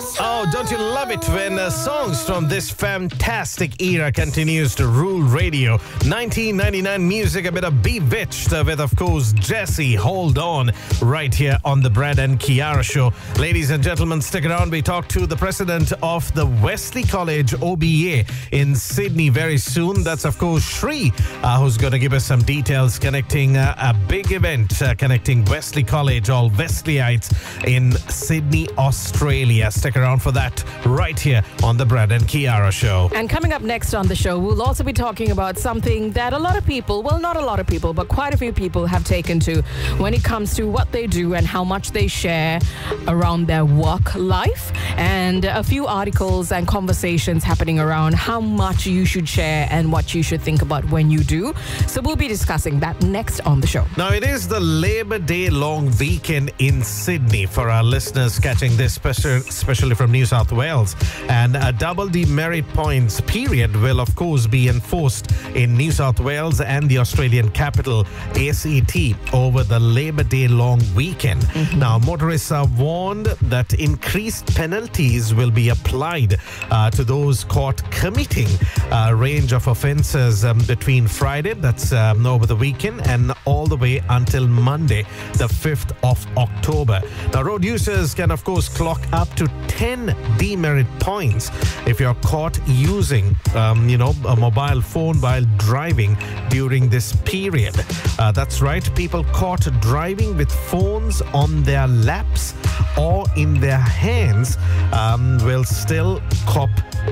Oh, don't you love it when songs from this fantastic era continues to rule radio? 1999 music, a bit of Bewitched with, of course, Jesse, Hold On, right here on the Brad and Kiara Show. Ladies and gentlemen, stick around. We talk to the president of the Wesley College OBA in Sydney very soon. That's, of course, Shri, who's going to give us some details connecting a big event, connecting Wesley College, all Wesleyeites in Sydney, Australia. Stick around for that right here on the Brad and Kiara Show. And coming up next on the show, we'll also be talking about something that a lot of people, well, not a lot of people, but quite a few people have taken to when it comes to what they do and how much they share around their work life. And a few articles and conversations happening around how much you should share and what you should think about when you do. So we'll be discussing that next on the show. Now, it is the Labor Day long weekend in Sydney for our listeners catching this, especially from New South Wales. And a double demerit points period will, of course, be enforced in New South Wales and the Australian capital, ACT, over the Labor Day long weekend. Now, motorists are warned that increased penalties will be applied to those caught committing a range of offences between Friday, that's over the weekend, and all the way until Monday, the 5th of October. Now, road users can, of course, clock up to 10 demerit points if you're caught using, a mobile phone while driving during this period. That's right. People caught driving with phones on their laps or in their hands will still cop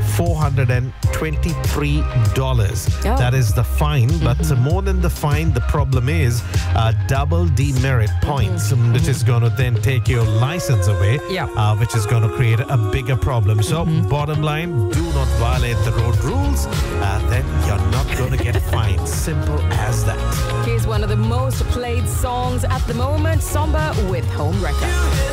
$423. Oh. That is the fine, but more than the fine, the problem is double demerit points, which is going to then take your license away, which is going to create a bigger problem. So, bottom line, do not violate the road rules, then you're not going to get fined. Simple as that. Here's one of the most played songs at the moment, Somber with Home Wrecker.